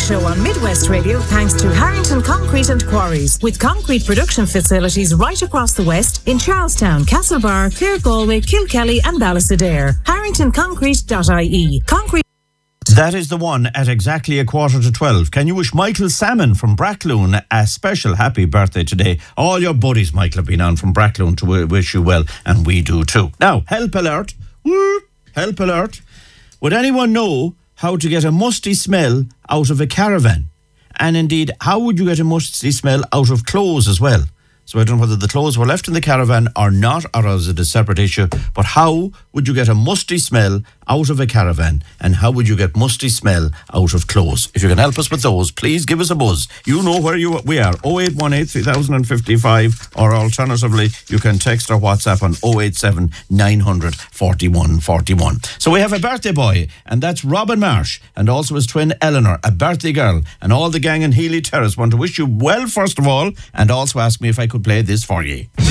Show on Midwest Radio thanks to Harrington Concrete and Quarries, with concrete production facilities right across the West in Charlestown, Castlebar, Clare, Galway, Kilkelly and Ballysadare. HarringtonConcrete.ie. Concrete. That is the one at exactly 11:45. Can you wish Michael Salmon from Brackloon a special happy birthday today? All your buddies, Michael, have been on from Brackloon to wish you well, and we do too. Now, help alert. Woo! Help alert. Would anyone know how to get a musty smell out of a caravan? And indeed, how would you get a musty smell out of clothes as well? So I don't know whether the clothes were left in the caravan or not, or is it a separate issue, but how would you get a musty smell out of a caravan, and how would you get musty smell out of clothes? If you can help us with those, please give us a buzz. You know where we are, 0818 3055, or alternatively, you can text or WhatsApp on 087 900 4141. So we have a birthday boy, and that's Robin Marsh, and also his twin Eleanor, a birthday girl, and all the gang in Healy Terrace want to wish you well, first of all, and also ask me if I could play this for you.